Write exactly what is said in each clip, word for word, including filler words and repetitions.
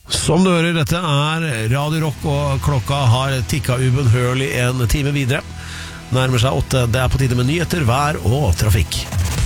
Som du hører, dette er Radio Rock, og klokka har tikket ubønnhørlig en time videre. Nærmer seg åtte, det er på tide med nyheter, vær og trafikk.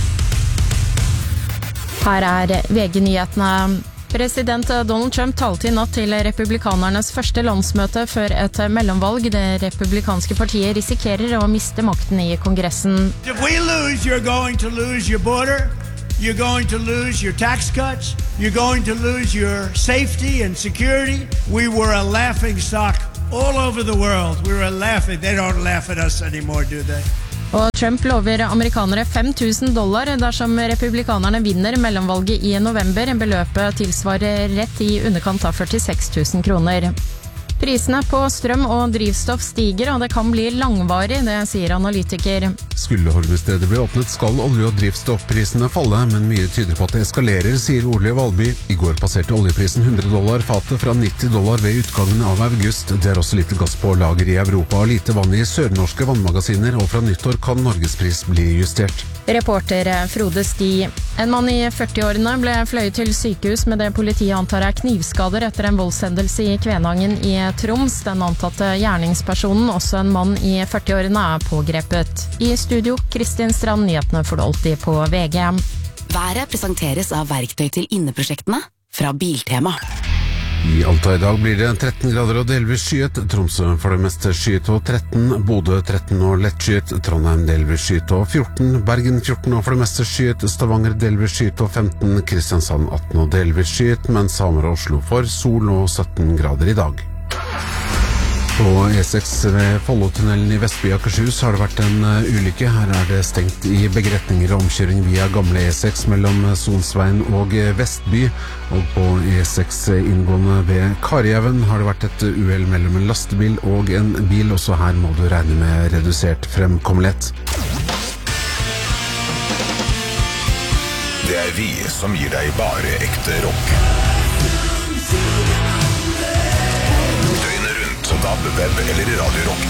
Her er V G-nyhetene. President Donald Trump talte i natt til republikanernes første landsmøte før et mellomvalg. Det republikanske partiet risikerer å miste makten i kongressen. If we lose, you're going to lose your border. You're going to lose your tax cuts. You're going to lose your safety and security. We were a laughing stock all over the world. We were laughing. They don't laugh at us anymore, do they? Og Trump lover amerikanere fem tusen dollar dersom republikanerne vinner mellomvalget i november. Beløpet tilsvarer rett i underkant av førtiseks tusen kroner. Prisene på strøm og drivstoff stiger, og det kan bli langvarig, det sier analytiker. Skulle Hormuzstredet bli åpnet, skal olje- og drivstoffprisene falle, men mye tyder på at det eskalerer, sier Ole Valby. I går passerte oljeprisen hundre dollar fatet fra nitti dollar ved utgangen av august. Det er også lite gass på lager i Europa og lite vann i sørnorske vannmagasiner, og fra nyttår kan Norgespris bli justert. Reporter Frode Sti. En mann i førtiårene ble fløyet til sykehus med det politiet antar er knivskader etter en voldshendelse i Kvænangen i Troms. Den antatte gjerningspersonen, også en mann i førtiårene, er pågrepet. I studio, Kristin Strand, nyhetene får du alltid på V G. Været presenteres av verktøy til inneprosjektene fra Biltema. I Alta i dag blir det tretten grader og delvis skyet, Tromsø for det meste skyet og tretten, Bodø tretten og lett skyet, Trondheim delvis skyet og fjorten, Bergen fjorten og for det meste skyet, Stavanger delvis skyet og femten, Kristiansand atten og delvis skyet, mens Hamar og Oslo får sol og sytten grader i dag. På E seks ved Follotunnelen i Vestby Akershus har det vært en ulykke. Her er det stengt i begge retninger og omkjøring via gamle E seks mellom Sonsveien og Vestby. Og på E seks inngående ved Karjäven har det vært et uhell mellom en lastebil og en bil. Også her må du regne med redusert fremkommelighet. Det er vi som gir deg bare ekte rock. D A B, web eller Radio Rock